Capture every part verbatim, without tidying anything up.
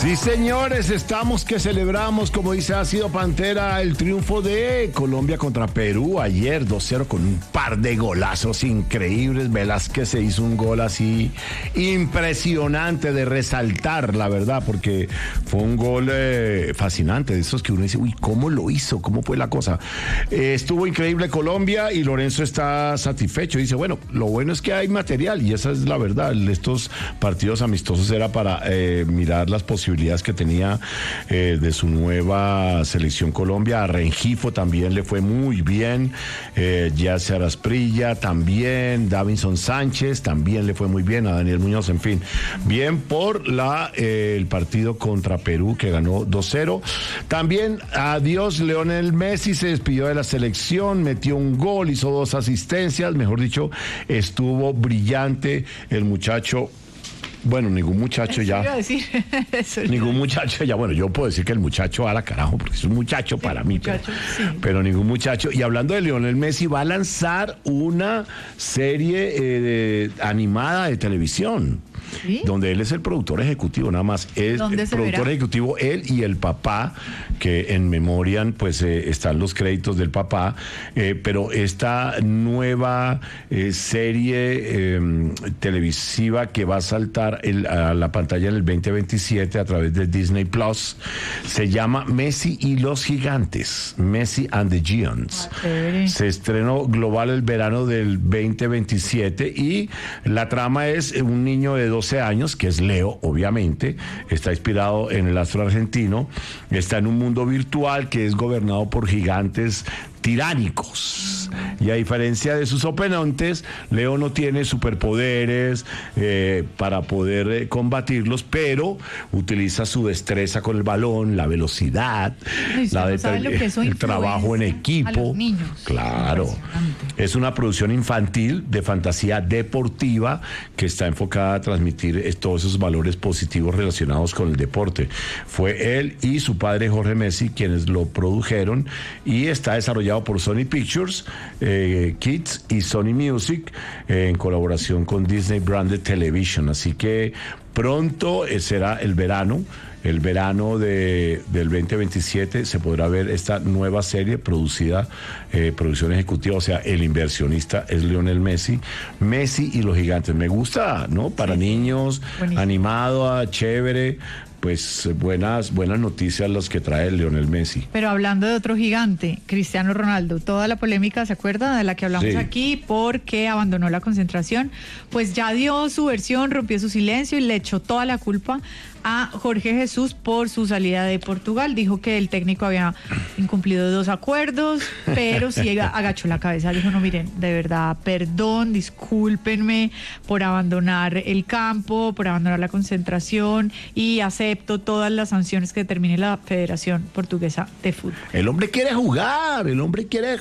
Sí, señores, estamos que celebramos, como dice Ácido Pantera, el triunfo de Colombia contra Perú ayer, dos cero, con un par de golazos increíbles. Velázquez se hizo un gol así impresionante de resaltar, la verdad, porque fue un gol eh, fascinante, de esos que uno dice, uy, ¿cómo lo hizo? ¿Cómo fue la cosa? Eh, estuvo increíble Colombia y Lorenzo está satisfecho. Dice, bueno, lo bueno es que hay material y esa es la verdad. Estos partidos amistosos era para eh, mirar las posibilidades que tenía eh, de su nueva selección Colombia. A Rengifo también le fue muy bien, eh, Yasser Asprilla también, Davinson Sánchez también le fue muy bien, a Daniel Muñoz, en fin, bien por la eh, el partido contra Perú, que ganó dos cero. También adiós Lionel Messi, se despidió de la selección, metió un gol, hizo dos asistencias, mejor dicho, estuvo brillante el muchacho. Bueno, ningún muchacho Eso ya. iba a decir. Eso ningún muchacho ya. Bueno, yo puedo decir que el muchacho a la carajo, porque es un muchacho sí, para mí. Muchacho, pero, sí. pero ningún muchacho. Y hablando de Lionel Messi, va a lanzar una serie eh, de, animada de televisión. ¿Sí? Donde él es el productor ejecutivo, nada más. Es el productor verá? ejecutivo, él y el papá, que en Memoriam pues eh, están los créditos del papá, eh, pero esta nueva eh, serie eh, televisiva que va a saltar el, a la pantalla en el veinte veintisiete a través de Disney Plus, se llama Messi y los Gigantes, Messi and the Giants. Ah, se estrenó global el verano del veinte veintisiete y la trama es un niño de doce años, que es Leo, obviamente, está inspirado en el astro argentino, está en un mundo virtual que es gobernado por gigantes tiránicos. Y a diferencia de sus oponentes, Leo no tiene superpoderes eh, para poder eh, combatirlos, pero utiliza su destreza con el balón, la velocidad, la de, no el, el trabajo en equipo. Claro. Es una producción infantil de fantasía deportiva que está enfocada a transmitir todos esos valores positivos relacionados con el deporte. Fue él y su padre Jorge Messi quienes lo produjeron y está desarrollado por Sony Pictures eh, Kids y Sony Music eh, en colaboración con Disney Branded Television. Así que pronto eh, será el verano. El verano de, del veinte veintisiete se podrá ver esta nueva serie producida, eh, producción ejecutiva, o sea, el inversionista es Lionel Messi, Messi y los Gigantes. Me gusta, ¿no? Para sí, niños, buenísimo. Animado, chévere. Pues buenas, buenas noticias las que trae Lionel Messi. Pero hablando de otro gigante, Cristiano Ronaldo, toda la polémica, ¿se acuerda? De la que hablamos sí. aquí, porque abandonó la concentración, pues ya dio su versión, rompió su silencio y le echó toda la culpa a Jorge Jesús por su salida de Portugal. Dijo que el técnico había incumplido dos acuerdos, pero sí agachó la cabeza. Dijo, no, miren, de verdad, perdón, discúlpenme por abandonar el campo, por abandonar la concentración y acepto todas las sanciones que determine la Federación Portuguesa de Fútbol. El hombre quiere jugar, el hombre quiere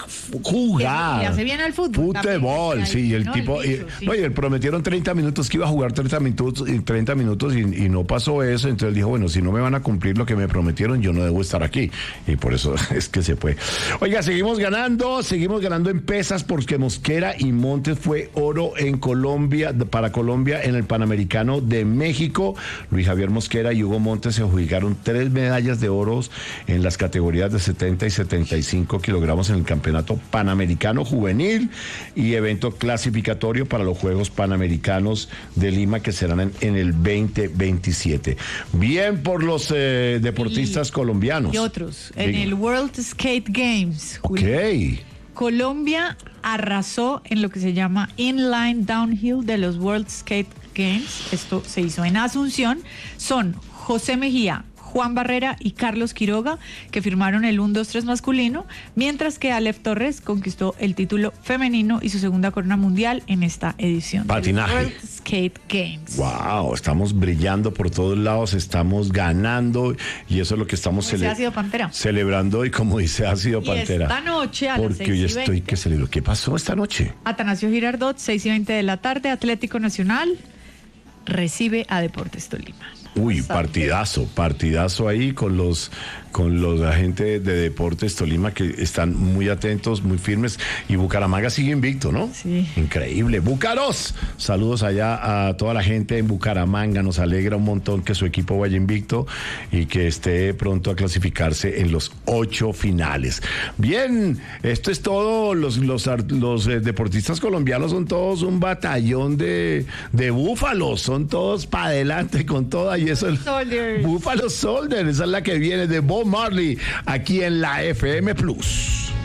jugar. Le hace bien al fútbol. Fútbol, sí, el no, tipo... El bicho, y, sí. No, y él prometieron treinta minutos, que iba a jugar treinta minutos, treinta minutos y, y no pasó eso. Eso, entonces dijo, bueno, si no me van a cumplir lo que me prometieron, yo no debo estar aquí, y por eso es que se fue. Oiga, seguimos ganando, seguimos ganando en pesas, porque Mosquera y Montes fue oro en Colombia, para Colombia en el Panamericano de México. Luis Javier Mosquera y Hugo Montes se adjudicaron tres medallas de oro en las categorías de setenta y setenta y cinco kilogramos en el Campeonato Panamericano Juvenil y evento clasificatorio para los Juegos Panamericanos de Lima, que serán en, en el veinte veintisiete. Bien por los eh, deportistas y, colombianos. Y otros. En Digo. el World Skate Games. Ok. Colombia arrasó en lo que se llama Inline Downhill de los World Skate Games. Esto se hizo en Asunción. Son José Mejía, Juan Barrera y Carlos Quiroga, que firmaron el uno dos tres masculino, mientras que Aleph Torres conquistó el título femenino y su segunda corona mundial en esta edición. Patinaje. World Skate Games. Wow, estamos brillando por todos lados, estamos ganando y eso es lo que estamos cele- Ácido Pantera. celebrando y como dice Ácido Pantera. Y esta noche a las seis y Porque hoy veinte, estoy que celebro. ¿Qué pasó esta noche? Atanasio Girardot, seis y veinte de la tarde, Atlético Nacional recibe a Deportes Tolima. Uy, partidazo, partidazo ahí con los con los agentes de Deportes Tolima que están muy atentos, muy firmes, y Bucaramanga sigue invicto, ¿no? Sí. Increíble. Búcaros, saludos allá a toda la gente en Bucaramanga, nos alegra un montón que su equipo vaya invicto y que esté pronto a clasificarse en los ocho finales. Bien, esto es todo, los, los, los eh, deportistas colombianos son todos un batallón de, de búfalos, son todos para adelante con toda, y eso es Búfalo Soldier, esa es la que viene de Bob Marley aquí en la F M Plus.